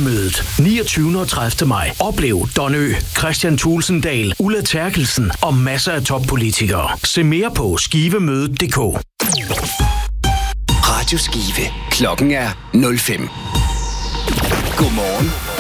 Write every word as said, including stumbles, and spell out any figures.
Skivemødet niogtyvende og tredivte maj. Oplev Don Ø, Christian Tulsendal, Ulla Terkelsen og masser af toppolitikere. Se mere på skivemødet punktum d k. Radio Skive. Klokken er nul fem. Godmorgen